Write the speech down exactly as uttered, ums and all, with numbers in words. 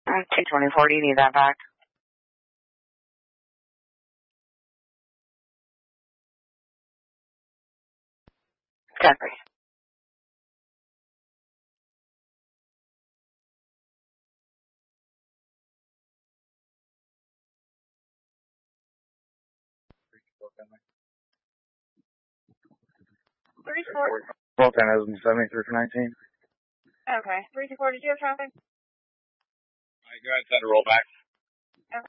two twenty-four, do you need that back? Jeffrey. three two four. Both ends in seventy-three for nineteen. Okay. three two four, did you have traffic? Alright, go ahead and send a roll back.